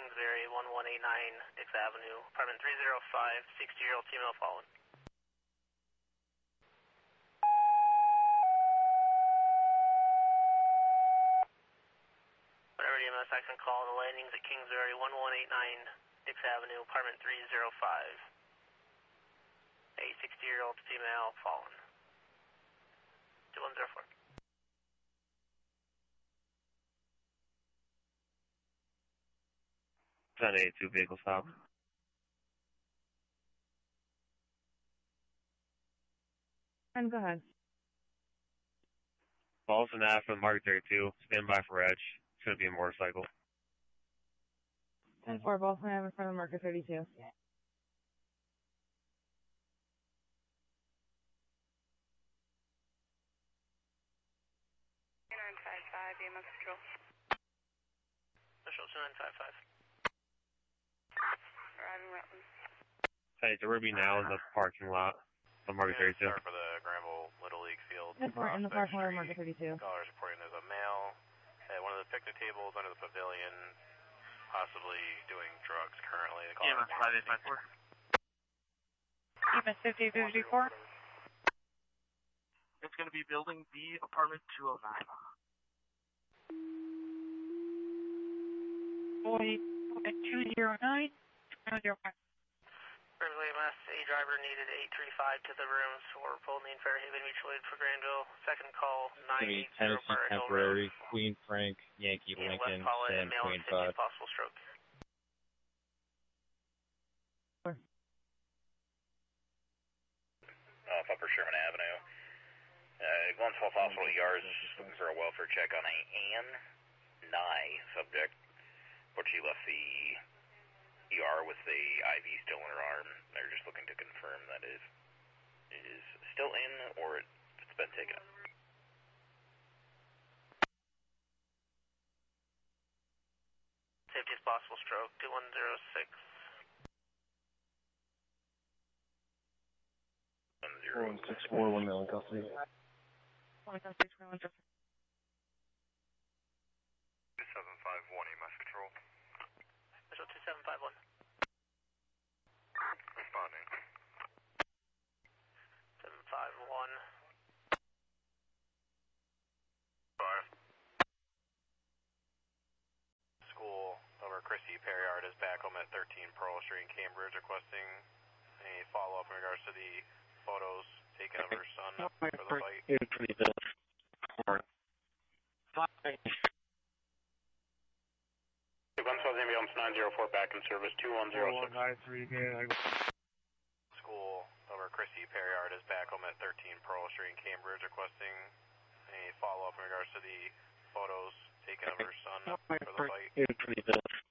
Kingsbury, 1189 Dix Avenue, apartment 305, 60-year-old female fallen. Whatever EMS action call, the landings at Kingsbury, 1189 Dix Avenue, apartment 305. A 60-year-old female fallen. 2104. 1082 vehicle stop. And go ahead. Boston Ave from Market 32. Stand by for edge. It's going to be a motorcycle. 10-4, Boston Ave in front of Market 32. 2955, EMS control. Official 2955. Arriving Rutland. Hey, to Ruby now in the parking lot of Market 32. Start for the Granville Little League field. In the parking lot of Market 32. Callers reporting there's a male at one of the picnic tables under the pavilion, possibly doing drugs currently. The caller EMS 5854. EMS 5054. It's going to be building B, apartment 209. 209. 205. Granville EMS, a driver needed 835 to the rooms for Pauline Fairhaven Mutual Aid for Granville. Second call, 980 Tennessee Bar Hill Temporary, Road. Queen Frank, Yankee And Lincoln, West Paula Sam and male Queen with 50 5. possible stroke. Upper Sherman Avenue. Glens Falls Hospital ER is looking for a welfare check on a Ann Nye subject, but she left the ER with the IV still in her arm. They're just looking to confirm that it is still in or it's been taken out. Safety is possible stroke, 2106. 164, 1 male in custody. 116, 2751 EMS control. Official 2751. Responding. 751. Fire. School over Christy Perryard is back home at 13 Pearl Street in Cambridge, requesting a follow-up in regards to the photos taken of her son for the fight. Ambulance 904 back in service 2106. School over Christy Perryard is back home at 13 Pearl Street in Cambridge, requesting a follow-up in regards to the photos taken of her son for the fight.